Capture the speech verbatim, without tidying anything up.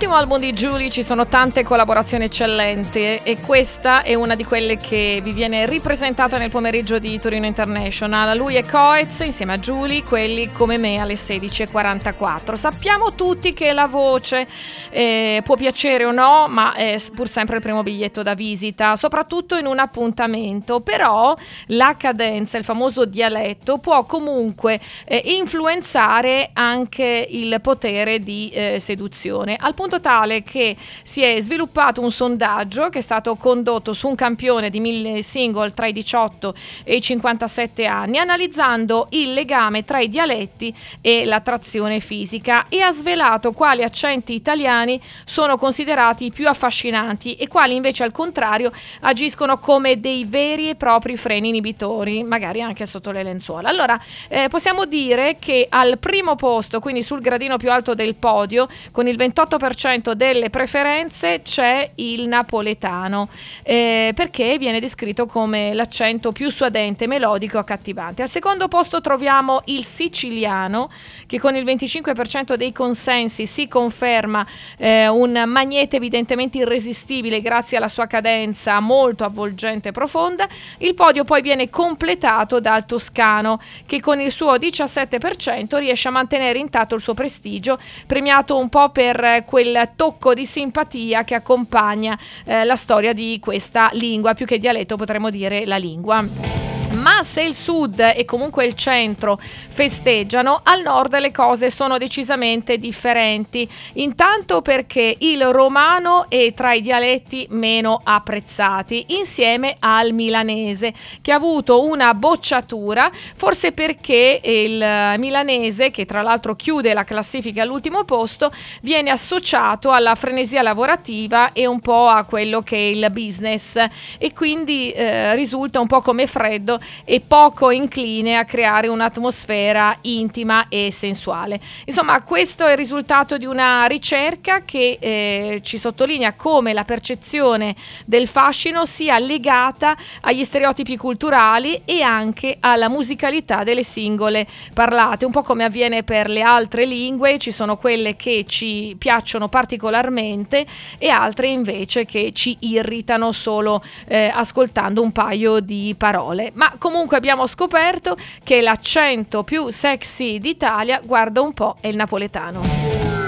Nell'ultimo album di Julie ci sono tante collaborazioni eccellenti e questa è una di quelle che vi viene ripresentata nel pomeriggio di Torino International. Lui è Coez insieme a Julie, quelli come me alle sedici e quarantaquattro. Sappiamo tutti che la voce eh, può piacere o no, ma è pur sempre il primo biglietto da visita, soprattutto in un appuntamento. Però la cadenza, il famoso dialetto, può comunque eh, influenzare anche il potere di eh, seduzione, al punto tale che si è sviluppato un sondaggio che è stato condotto su un campione di mille single tra i diciotto e i cinquantasette anni, analizzando il legame tra i dialetti e l'attrazione fisica, e ha svelato quali accenti italiani sono considerati più affascinanti e quali invece al contrario agiscono come dei veri e propri freni inibitori, magari anche sotto le lenzuola. Allora eh, possiamo dire che al primo posto, quindi sul gradino più alto del podio, con il ventotto per cento delle preferenze, c'è il napoletano, eh, perché viene descritto come l'accento più suadente, melodico e accattivante. Al secondo posto troviamo il siciliano, che con il venticinque per cento dei consensi si conferma eh, un magnete evidentemente irresistibile grazie alla sua cadenza molto avvolgente e profonda. Il podio poi viene completato dal toscano, che con il suo diciassette per cento riesce a mantenere intatto il suo prestigio, premiato un po' per quel tocco di simpatia che accompagna eh, la storia di questa lingua, più che dialetto potremmo dire la lingua. Ma se il sud e comunque il centro festeggiano, al nord le cose sono decisamente differenti. Intanto perché il romano è tra i dialetti meno apprezzati, insieme al milanese, che ha avuto una bocciatura, forse perché il milanese, che tra l'altro chiude la classifica all'ultimo posto, viene associato alla frenesia lavorativa e un po' a quello che è il business, e quindi eh, risulta un po' come freddo e poco incline a creare un'atmosfera intima e sensuale. Insomma, questo è il risultato di una ricerca che eh, ci sottolinea come la percezione del fascino sia legata agli stereotipi culturali e anche alla musicalità delle singole parlate, un po' come avviene per le altre lingue. Ci sono quelle che ci piacciono particolarmente e altre invece che ci irritano solo eh, ascoltando un paio di parole. Ma comunque abbiamo scoperto che l'accento più sexy d'Italia, guarda un po', è il napoletano.